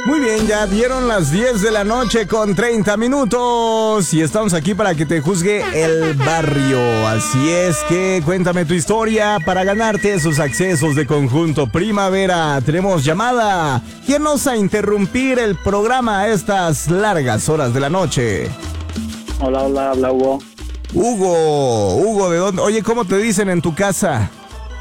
Muy bien, ya dieron las 10 de la noche con 30 minutos y estamos aquí para que te juzgue el barrio. Así es que cuéntame tu historia para ganarte esos accesos de Conjunto Primavera. Tenemos llamada. ¿Quién nos va a interrumpir el programa a estas largas horas de la noche? Hola, habla Hugo. Hugo, ¿de dónde? Oye, ¿cómo te dicen en tu casa?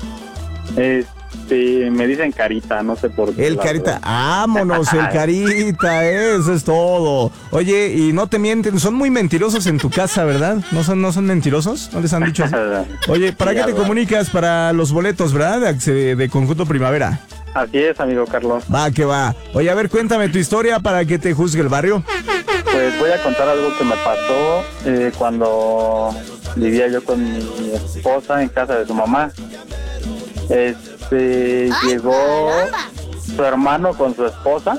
Me dicen Carita, no sé por qué. El Carita, vámonos, el Carita, eso es todo. Oye, y no te mienten, son muy mentirosos en tu casa, ¿verdad? ¿No son mentirosos? ¿No les han dicho así? Oye, ¿para qué te comunicas? Para los boletos, ¿verdad? De Conjunto Primavera. Así es, amigo Carlos. Va, que va. Oye, a ver, cuéntame tu historia para que te juzgue el barrio. Pues voy a contar algo que me pasó cuando vivía yo con mi esposa en casa de su mamá. Llegó su hermano con su esposa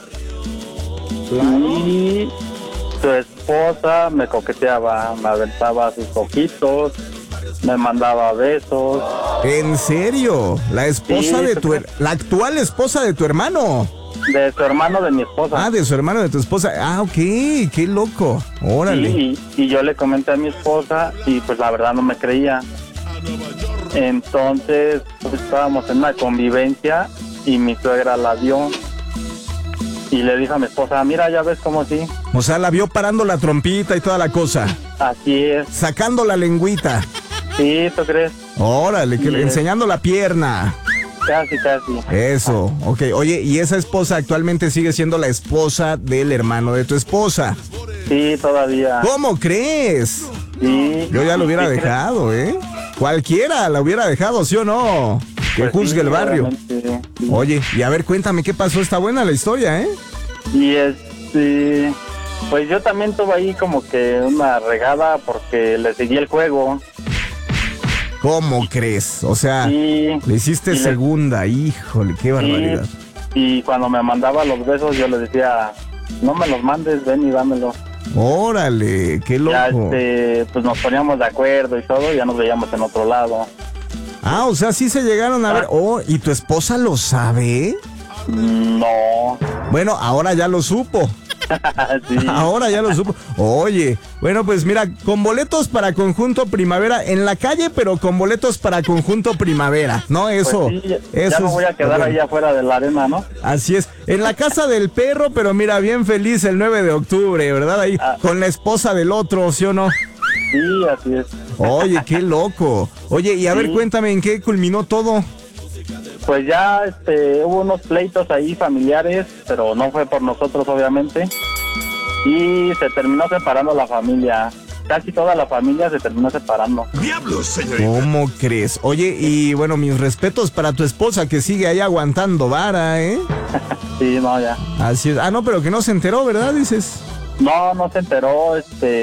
y su esposa me coqueteaba, me aventaba sus ojitos, me mandaba besos. ¿En serio? ¿La esposa Sí, de la actual esposa de tu hermano? De su hermano de mi esposa. Ah, de su hermano de tu esposa. Ah, ok, qué loco. Órale. Y yo le comenté a mi esposa y pues la verdad no me creía. Entonces pues, estábamos en una convivencia y mi suegra la vio y le dijo a mi esposa, mira, ya ves cómo sí. O sea, la vio parando la trompita y toda la cosa. Así es. Sacando la lengüita. Sí, ¿tú crees? Órale, enseñando la pierna. Casi. Eso, ok. Oye, ¿y esa esposa actualmente sigue siendo la esposa del hermano de tu esposa? Sí, todavía. ¿Cómo crees? Sí. Yo ya lo hubiera dejado, ¿eh? Cualquiera la hubiera dejado, ¿sí o no? Que Pues juzgue sí, el barrio. sí. Oye, y a ver, cuéntame qué pasó. Está buena la historia, ¿eh? Y pues yo también tuve ahí como que una regada porque le seguí el juego. ¿Cómo crees? O sea, Sí. le hiciste segunda. Híjole, qué barbaridad. Y cuando me mandaba los besos yo le decía, no me los mandes, ven y dámelos. Órale, qué loco. Ya pues nos poníamos de acuerdo y todo, ya nos veíamos en otro lado. Ah, o sea, sí se llegaron a ver. Oh, ¿y tu esposa lo sabe? No. Bueno, ahora ya lo supo. Sí. Ahora ya lo supo. Oye, bueno, pues mira, con boletos para Conjunto Primavera en la calle, pero con boletos para Conjunto Primavera, ¿no? Eso. Pues sí, ya eso me voy a quedar ahí afuera de la arena, ¿no? Así es. En la casa del perro, pero mira, bien feliz el 9 de octubre, ¿verdad? Ahí con la esposa del otro, ¿sí o no? Sí, así es. Oye, qué loco. Oye, y a ver, cuéntame, ¿en qué culminó todo? Pues ya hubo unos pleitos ahí familiares, pero no fue por nosotros, obviamente. Y se terminó separando la familia. Casi toda la familia se terminó separando. ¡Diablos, señorita! ¿Cómo crees? Oye, y bueno, mis respetos para tu esposa que sigue ahí aguantando vara, ¿eh? Sí, no, ya. Así es. Ah, no, pero que no se enteró, ¿verdad? Dices. No se enteró,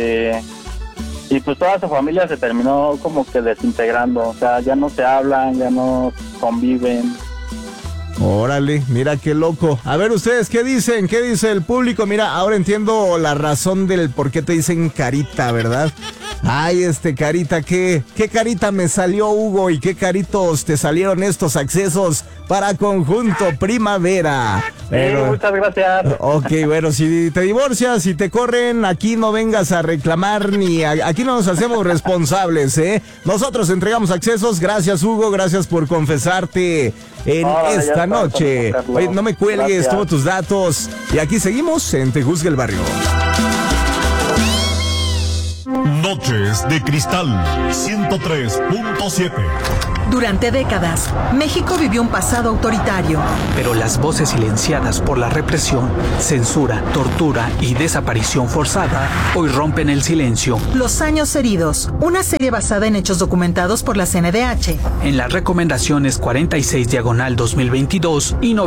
y pues toda su familia se terminó como que desintegrando, o sea, ya no se hablan, ya no conviven. Órale, mira qué loco. A ver ustedes, ¿qué dicen? ¿Qué dice el público? Mira, ahora entiendo la razón del por qué te dicen Carita, ¿verdad? Ay, Carita, ¿qué carita me salió, Hugo? ¿Y qué caritos te salieron estos accesos para Conjunto Primavera? Pero, muchas gracias. Ok, bueno, si te divorcias, si te corren, aquí no vengas a reclamar ni aquí no nos hacemos responsables, ¿eh? Nosotros entregamos accesos. Gracias, Hugo, gracias por confesarte en esta noche. Oye, no me cuelgues, todos tus datos. Y aquí seguimos en Te Juzga el Barrio. Noches de Cristal 103.7. Durante décadas, México vivió un pasado autoritario. Pero las voces silenciadas por la represión, censura, tortura y desaparición forzada hoy rompen el silencio. Los años heridos, una serie basada en hechos documentados por la CNDH. En las recomendaciones 46/2022 y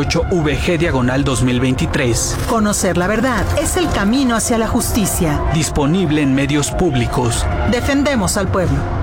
98/VG/2023. Conocer la verdad es el camino hacia la justicia. Disponible en medios públicos. Defendemos al pueblo.